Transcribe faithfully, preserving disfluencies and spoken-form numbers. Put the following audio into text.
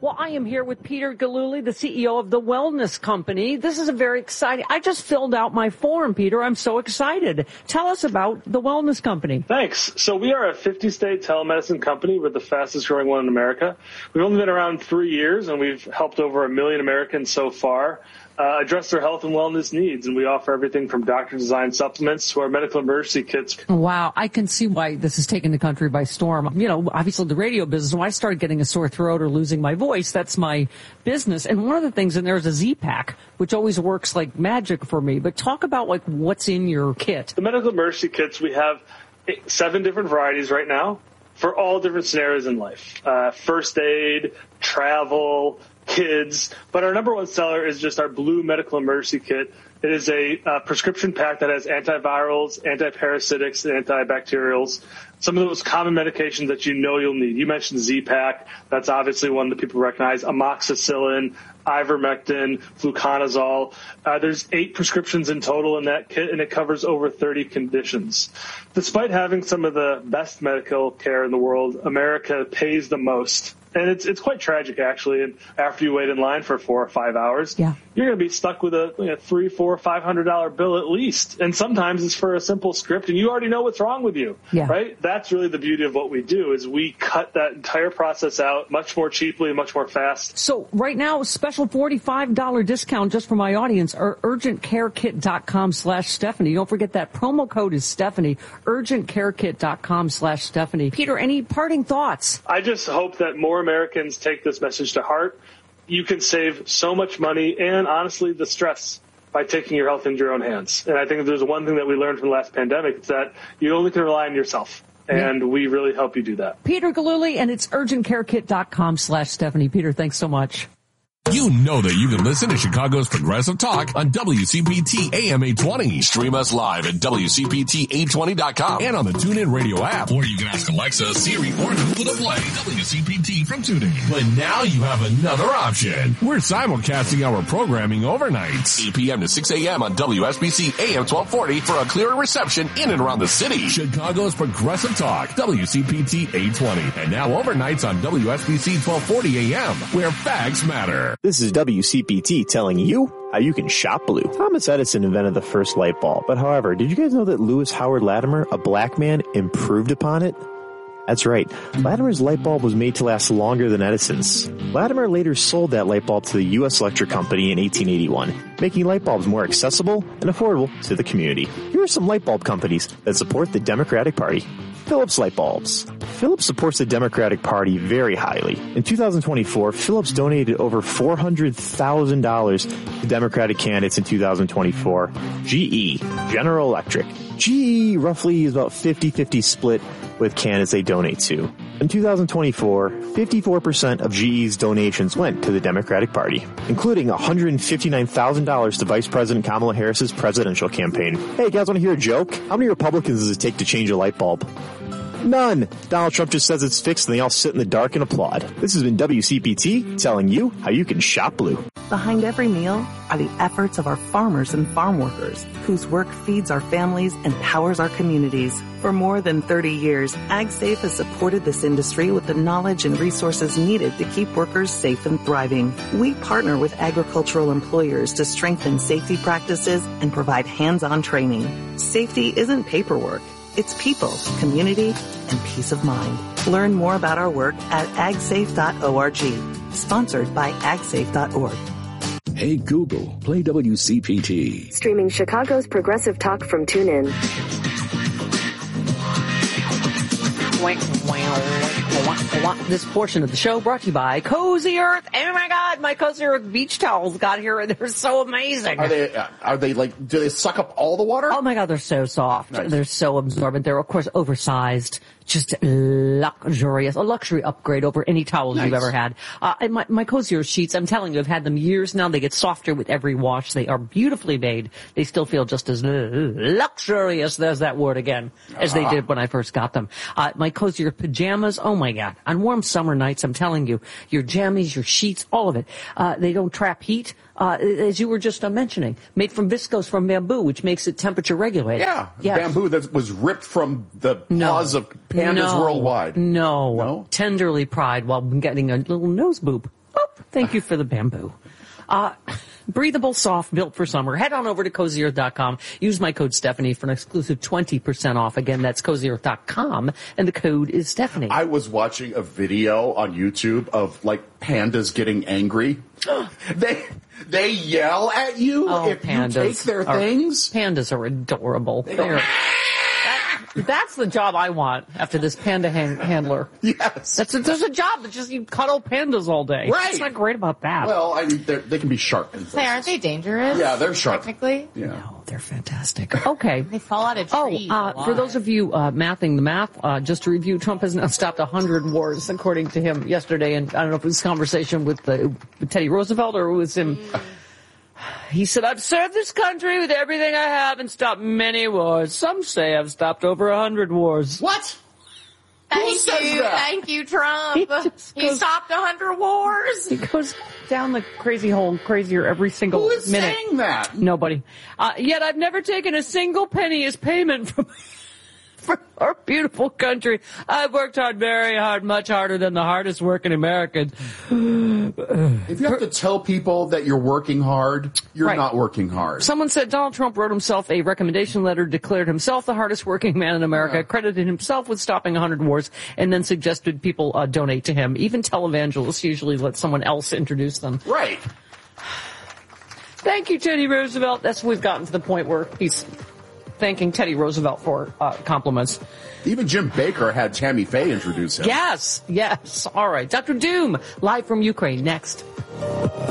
Well, I am here with Peter Gillooly, the C E O of The Wellness Company. This is a very exciting. I just filled out my form, Peter. I'm so excited. Tell us about The Wellness Company. Thanks. So we are a fifty-state telemedicine company. We're the fastest growing one in America. We've only been around three years, and we've helped over a million Americans so far uh, address their health and wellness needs. And we offer everything from doctor-designed supplements to our medical emergency kits. Wow. I can see why this has taken the country by storm. You know, obviously the radio business, when I started getting a sore throat or losing my voice, that's my business. And one of the things in there is a Z-Pack, which always works like magic for me. But talk about like what's in your kit. The medical emergency kits, we have eight, seven different varieties right now for all different scenarios in life. Uh, first aid, travel, kids. But our number one seller is just our blue medical emergency kit. It is a uh, prescription pack that has antivirals, antiparasitics, and antibacterials. Some of the most common medications that you know you'll need. You mentioned Z-Pack. That's obviously one that people recognize. Amoxicillin, ivermectin, fluconazole. Uh, there's eight prescriptions in total in that kit, and it covers over thirty conditions. Despite having some of the best medical care in the world, America pays the most. And it's it's quite tragic, actually. And after you wait in line for four or five hours, yeah. you're going to be stuck with a you know, three, four, five hundred dollar bill at least. And sometimes it's for a simple script, and you already know what's wrong with you, yeah. right? That's really the beauty of what we do is we cut that entire process out much more cheaply, much more fast. So right now, special forty-five dollars discount just for my audience, or urgentcarekit.com slash Stephanie. Don't forget that promo code is Stephanie, urgentcarekit.com slash Stephanie. Peter, any parting thoughts? I just hope that more Americans take this message to heart. You can save so much money and, honestly, the stress by taking your health into your own hands. And I think if there's one thing that we learned from the last pandemic, it's that you only can rely on yourself. And yeah. we really help you do that. Peter Gillooly, and it's urgentcarekit.com slash Stephanie. Peter, thanks so much. You know that you can listen to Chicago's Progressive Talk on W C P T A M eight twenty. Stream us live at W C P T eight twenty dot com and on the TuneIn Radio app. Or you can ask Alexa, Siri, or Google to play W C P T from TuneIn. But now you have another option. We're simulcasting our programming overnights. eight p.m. to six a.m. on W S B C A M twelve forty for a clearer reception in and around the city. Chicago's Progressive Talk, W C P T eight twenty. And now overnights on W S B C twelve forty a.m., where facts matter. This is W C P T telling you how you can shop blue. Thomas Edison invented the first light bulb, but however, did you guys know that Lewis Howard Latimer, a black man, improved upon it? That's right. Latimer's light bulb was made to last longer than Edison's. Latimer later sold that light bulb to the U S Electric Company in eighteen eighty-one, making light bulbs more accessible and affordable to the community. Here are some light bulb companies that support the Democratic Party. Philips Light Bulbs. Philips supports the Democratic Party very highly. In two thousand twenty-four, Philips donated over four hundred thousand dollars to Democratic candidates in two thousand twenty-four. G E, General Electric. G E roughly is about fifty-fifty split with candidates they donate to. In two thousand twenty-four, fifty-four percent of G E's donations went to the Democratic Party, including one hundred fifty-nine thousand dollars to Vice President Kamala Harris's presidential campaign. Hey, guys, want to hear a joke? How many Republicans does it take to change a light bulb? None. Donald Trump just says it's fixed and they all sit in the dark and applaud. This has been W C P T telling you how you can shop blue. Behind every meal are the efforts of our farmers and farm workers, whose work feeds our families and powers our communities. For more than thirty years, AgSafe has supported this industry with the knowledge and resources needed to keep workers safe and thriving. We partner with agricultural employers to strengthen safety practices and provide hands-on training. Safety isn't paperwork. It's people, community, and peace of mind. Learn more about our work at ag safe dot org. Sponsored by ag safe dot org. Hey Google, play W C P T. Streaming Chicago's Progressive Talk from TuneIn. This portion of the show brought to you by Cozy Earth. Oh my God, my Cozy Earth beach towels got here and they're so amazing. Are they, uh, are they like, do they suck up all the water? Oh my God, they're so soft. Nice. They're so absorbent. They're of course oversized. Just luxurious, a luxury upgrade over any towels nice. You've ever had. Uh, and my, my Cozy Earth sheets, I'm telling you, I've had them years now. They get softer with every wash. They are beautifully made. They still feel just as luxurious, there's that word again, as they did when I first got them. Uh, my Cozy Earth pajamas, oh my God. On warm summer nights, I'm telling you, your jammies, your sheets, all of it. Uh, they don't trap heat. Uh, as you were just uh, mentioning, made from viscose from bamboo, which makes it temperature regulated. Yeah, yes. Bamboo that was ripped from the no. paws of pandas no. worldwide. No. no, tenderly pried while getting a little nose boob. Thank you for the bamboo. Uh, breathable, soft, built for summer. Head on over to cozy earth dot com. Use my code Stephanie for an exclusive twenty percent off. Again, that's cozy earth dot com, and the code is Stephanie. I was watching a video on YouTube of, like, pandas getting angry. they they yell at you oh, if pandas you take their are, things. Pandas are adorable. They They're, that, that's the job I want after this panda hand, handler. Yes. That's a, there's a job that just you cuddle pandas all day. Right. What's not great about that? Well, I mean, they can be sharp. In Say, aren't they dangerous? Yeah, they're sharp. Technically? Yeah. No, they're fantastic. Okay. They fall out of Oh, trees. uh, for those of you uh, mathing the math, uh, just to review, Trump has now stopped one hundred wars, according to him yesterday. And I don't know if it was a conversation with, uh, with Teddy Roosevelt or it was him. He said, I've served this country with everything I have and stopped many wars. Some say I've stopped over one hundred wars. What? Thank says you, that? thank you, Trump. He He, just goes- stopped a hundred wars. He goes down the crazy hole crazier every single Who is minute. saying that? Nobody. Uh, yet I've never taken a single penny as payment from for our beautiful country. I've worked hard, very hard, much harder than the hardest working Americans. If you have to tell people that you're working hard, you're Right. not working hard. Someone said Donald Trump wrote himself a recommendation letter, declared himself the hardest working man in America, Yeah. credited himself with stopping one hundred wars, and then suggested people uh, donate to him. Even televangelists usually let someone else introduce them. Right. Thank you, Teddy Roosevelt. That's we've gotten to the point where he's thanking Teddy Roosevelt for uh, compliments. Even Jim Baker had Tammy Faye introduce him. Yes, yes. All right. Doctor Doom, live from Ukraine, next.